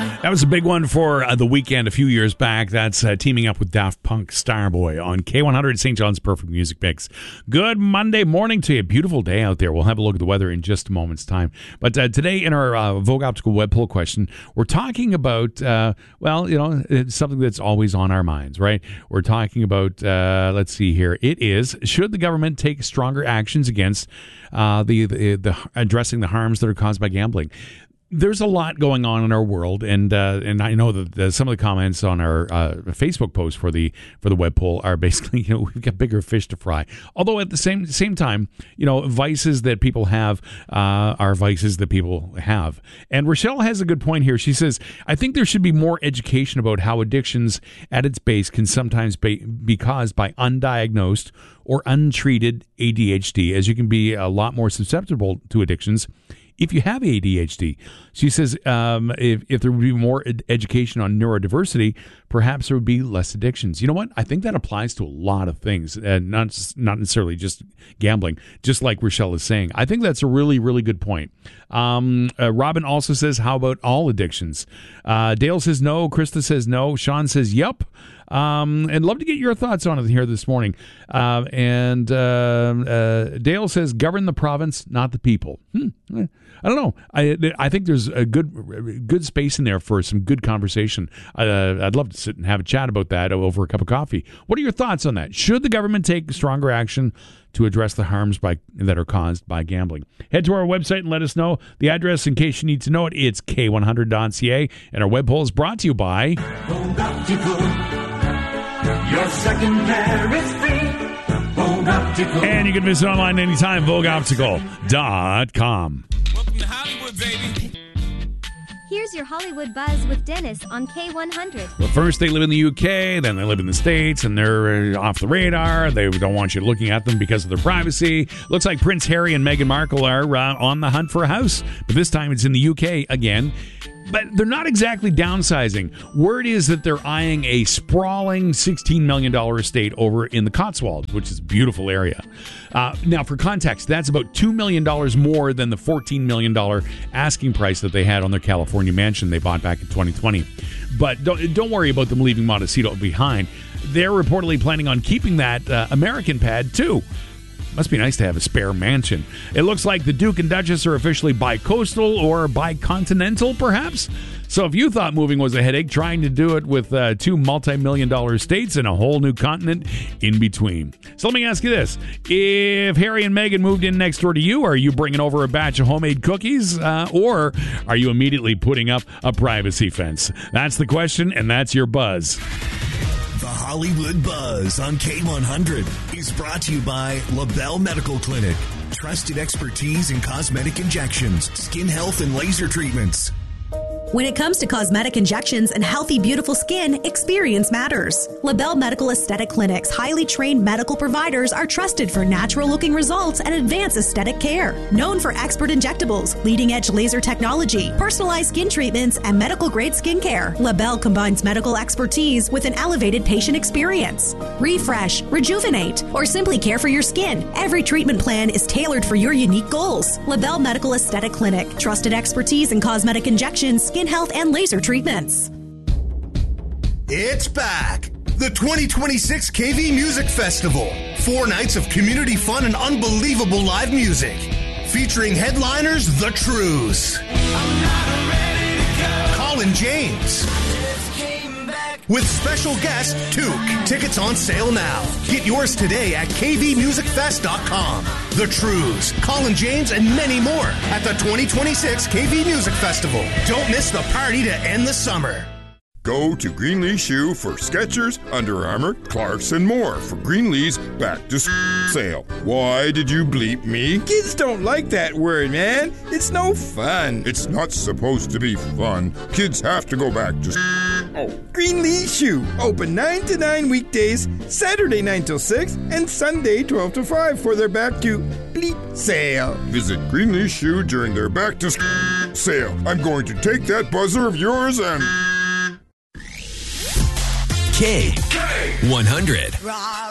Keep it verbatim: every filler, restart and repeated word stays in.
That was a big one for uh, the weekend a few years back. That's uh, teaming up with Daft Punk, Starboy on K one hundred, Saint John's Perfect Music Mix. Good Monday morning to you. Beautiful day out there. We'll have a look at the weather in just a moment's time. But uh, today in our uh, Vogue Optical web poll question, we're talking about, uh, well, you know, it's something that's always on our minds, right? We're talking about, uh, let's see here. It is, should the government take stronger actions against uh, the, the, the addressing the harms that are caused by gambling? There's a lot going on in our world, and uh, and I know that the, some of the comments on our uh, Facebook post for the for the web poll are basically, you know, we've got bigger fish to fry. Although at the same same time, you know, vices that people have uh, are vices that people have. And Rochelle has a good point here. She says, I think there should be more education about how addictions at its base can sometimes be, be caused by undiagnosed or untreated A D H D, as you can be a lot more susceptible to addictions if you have A D H D. She says um, if, if there would be more ed- education on neurodiversity, perhaps there would be less addictions. You know what? I think that applies to a lot of things, and not just, not necessarily just gambling, just like Rochelle is saying. I think that's a really, really good point. Um, uh, Robin also says, how about all addictions? Uh, Dale says no. Krista says no. Sean says yep. Um, and love to get your thoughts on it here this morning. Uh, and uh, uh, Dale says, govern the province, not the people. Hmm. I don't know. I I think there's a good good space in there for some good conversation. Uh, I'd love to sit and have a chat about that over a cup of coffee. What are your thoughts on that? Should the government take stronger action to address the harms by that are caused by gambling? Head to our website and let us know. The address, in case you need to know it, it's k one hundred dot c a. And our web poll is brought to you by Vogue Optical. Your second pair is free. Vogue Optical. And you can visit online anytime, vogue optical dot com. Welcome to Hollywood, baby. Here's your Hollywood Buzz with Dennis on K one hundred. Well, first they live in the U K, then they live in the States, and they're off the radar. They don't want you looking at them because of their privacy. Looks like Prince Harry and Meghan Markle are uh, on the hunt for a house, but this time it's in the U K again. But they're not exactly downsizing. Word is that they're eyeing a sprawling sixteen million dollars estate over in the Cotswolds, which is a beautiful area. Uh, now, for context, that's about two million dollars more than the fourteen million dollars asking price that they had on their California mansion they bought back in twenty twenty. But don't, don't worry about them leaving Montecito behind. They're reportedly planning on keeping that uh, American pad, too. Must be nice to have a spare mansion. It looks like the Duke and Duchess are officially bi-coastal or bi-continental, perhaps. So if you thought moving was a headache, trying to do it with uh, two multi-million dollar estates and a whole new continent in between. So let me ask you this. If Harry and Meghan moved in next door to you, are you bringing over a batch of homemade cookies? Uh, or are you immediately putting up a privacy fence? That's the question, and that's your buzz. The Hollywood Buzz on K one hundred is brought to you by LaBelle Medical Clinic. Trusted expertise in cosmetic injections, skin health, and laser treatments. When it comes to cosmetic injections and healthy, beautiful skin, experience matters. LaBelle Medical Aesthetic Clinic's highly trained medical providers are trusted for natural-looking results and advanced aesthetic care. Known for expert injectables, leading-edge laser technology, personalized skin treatments, and medical-grade skincare, LaBelle combines medical expertise with an elevated patient experience. Refresh, rejuvenate, or simply care for your skin. Every treatment plan is tailored for your unique goals. LaBelle Medical Aesthetic Clinic. Trusted expertise in cosmetic injections, skin health, and laser treatments. It's back! The twenty twenty-six K V Music Festival. Four nights of community fun and unbelievable live music. Featuring headliners The Trues. Colin James. With special guest Took. Tickets on sale now. Get yours today at k v music fest dot com. The Trues, Colin James, and many more at the twenty twenty-six K V Music Festival. Don't miss the party to end the summer. Go to Greenlee Shoe for Skechers, Under Armour, Clarks, and more for Greenlee's Back to Sale. Why did you bleep me? Kids don't like that word, man. It's no fun. It's not supposed to be fun. Kids have to go back to Oh, Greenlee Shoe. Open nine to nine weekdays, Saturday nine till six, and Sunday twelve to five for their Back to Bleep sale. Visit Greenlee Shoe during their Back to Sale. I'm going to take that buzzer of yours and... K one hundred.